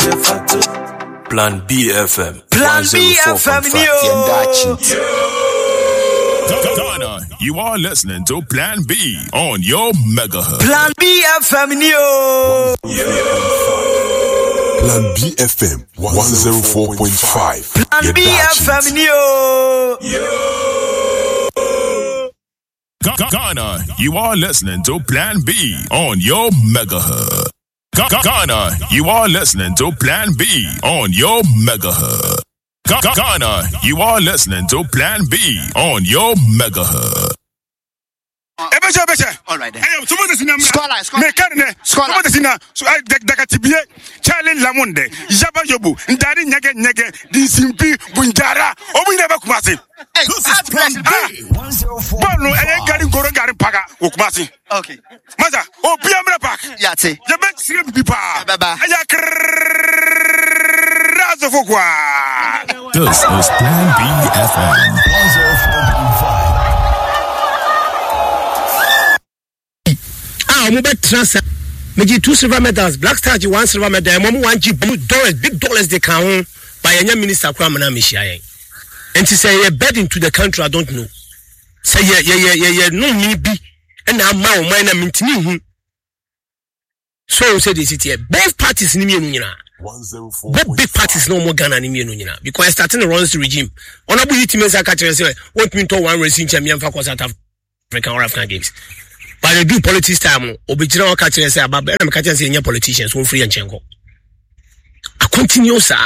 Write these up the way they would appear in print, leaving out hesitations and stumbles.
Plan B FM. Plan B FM. Ghana, you are listening to Plan B on your megahertz. Plan B FM. Plan B FM 104.5. Plan B FM. Ghana, you are listening to Plan B on your megahertz. Ghana, you are listening to Plan B on your megahertz. Ghana, you are listening to Plan B on your megahertz. All right then. Scholar. Charlie Lamonde, Jaba Yobu, Ndari Nyege, Disimpi, Bunjara, Obinaba Kumasi. Bono, and Garin Gorogari Paga, Ukumasi. Okay. Mother, oh, Piamra Park. Yati. Jabek Slim Pipa. Baba. This is Plan B FM 104.5. Mobile transfer. Meji 2 silver medals, Black Star 1 silver medal, Momo 1 $1 big dollars they can by a young minister Kwamana Mishia. And to say a bed into the country, I don't know. Say no me be and I'm now minor mintini. So said this here. Both parties in Munina. Both big parties no more Ghana in Munina. Because starting the runs regime. Honorable Hitimesa Catcher say, what mean to one racing champion for South African or African games. But they do politics time. Obijina catcher say about them catcher say any politicians won't free and chenko. I continue, sir.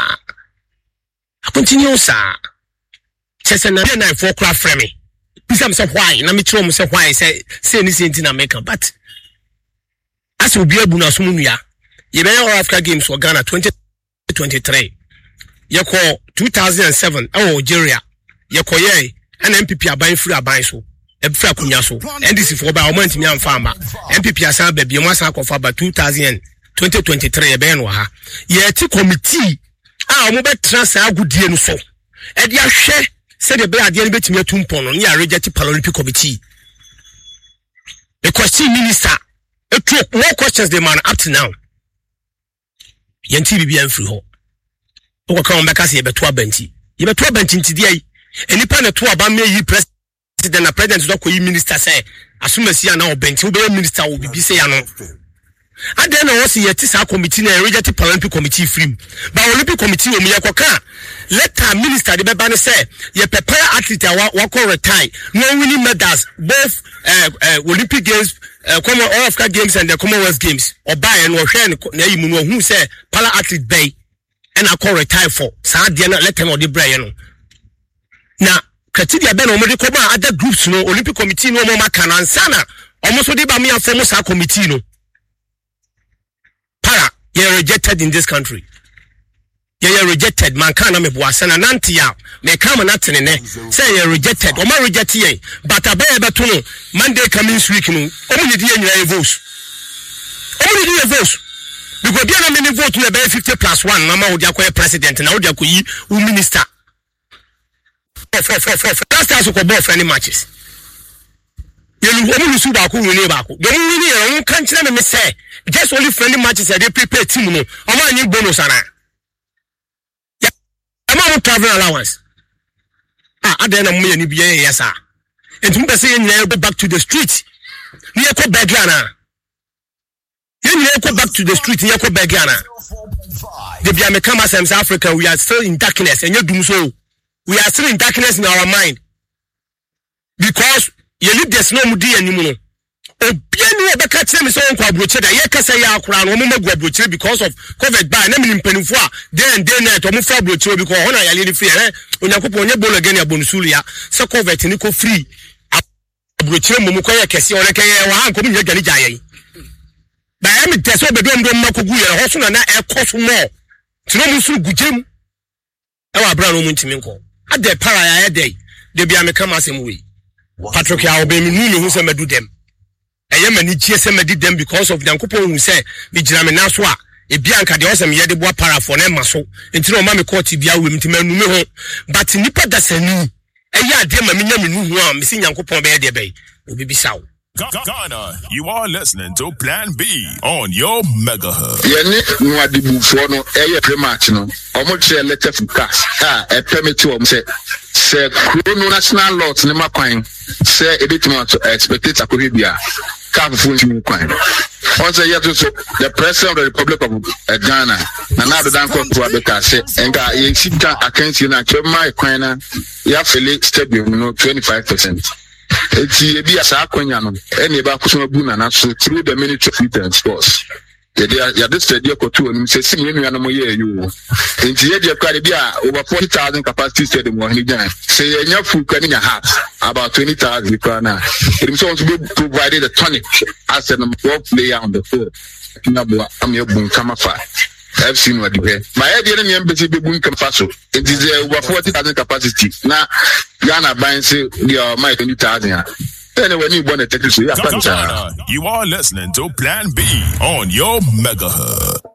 Chese na 4 craft frame. Please am say why? Na me tell me say why say anything in America. But as we be able na so munua. Ye be all Africa games for Ghana 2023. Ye call 2007 Algeria. Ye call ye an MPP aban free aban so. Ebfa kunya so NDC for ba moment mi amfamba MPP asan ba bi mo asan kofa ba 2023 e be no ha ye ti committee a mo be transfer agudie no so e dia hwe se de be ade no betimi atumpon no ya reject Paralympic committee the question minister it took more questions the man up to now yenti bibia mfiri ho o ko be ka se ye beto abanti ntidi enipa na to aba me yi president the president do koyi minister say asumasi ana obenti wo be minister wo bibi say ano ade na wo se yeti sa committee na reject Paralympic committee free ba Olympic committee wo me yakoka letter minister de be ba ne say ye prepare athlete wa ko retire no winning medals both Olympic games all Africa games and the Commonwealth games oba en wo hwe na yimu no hu say para athlete bay and I ko retire for sa de na letter no de bra no na Katidia Ben Omedi Koba other groups no Olympic committee no more makana sana almost so de ba me afom sa committee no para you rejected in this country you rejected man kana me boasa na nantia me come na tenene say you rejected o ma reject ye but abaya beto no Monday coming week no o ni di nyina votes because dia na me vote no be 50+1 na ma wo dia ko president na wo dia ko yi wo minister Last time we go for any matches. You only see back who win back. The only can't let me say just only friendly matches they prepare team no. Am I bonus ana? Yeah, am I travel allowance? I then am me ni biye yes sir. And you say you go back to the street. You go back Ghana. You go back to the street. You go back Ghana. The be come as South Africa, we are still in darkness and you do so. We are still in darkness in our mind because you leave there's no mudi anymore. Obianu obeka tell me so on kwa broche da ye kasa ya akura no mo magwa broche because of COVID ba na me mpanifo a then night omo fa broche because ona ya le free onyakopo onye bolo again ya bonusulu ya se COVID ni ko free broche mo ko ya kese ona ke wa han ko nya gani jaye ba ya me tese obedom dom makogu ye ho so na ekoso mo tino musu gujem e wa bra no mu ntimi nko ade para ya ede de bia me kama asem we Patrick ya obe mi nu hu se medu dem eye mani gie se medi dem because of Nyankopon hu se me gira me na so a e bia nka de osem ye de boa para for na ma so ntino o ma me court bia we mtima nu me ho but nipa dasani eye ade ma me nya me nu hu a me si Nyankopon be ye de be obi bi sawo Ghana, you are listening to Plan B on your Mega Hub. Yeni nwadibu fo no eye pre-match no omo che letter from cash e permit to say Chrono national lot ne makwan say ebetimo to expect akori bia CAF full kwan. On say yes so the president of the Republic of Ghana na na dan ko to abeka say enga ye sika akansi na chema kwan na ya fele stadium no 25%. Eti ebi asa akwanya no ene ba kuso bu na so through the minute of it and sports ya this stadium ko to nim se sim yenu no ye you enti ye de kwade bi a over 40,000 capacity stadium wo ni gan say enya full kan nya half about 20,000 kana it so to be provided a tonic as a player on the field na bo am ye bun kama fa I've seen what you hear. My idea is embassy be boom faso. It is over 40,000 capacity. Now Ghana buying say your my 20,000. Anyway, you want to take this. Ghana, you are listening to Plan B on your Mega Hub.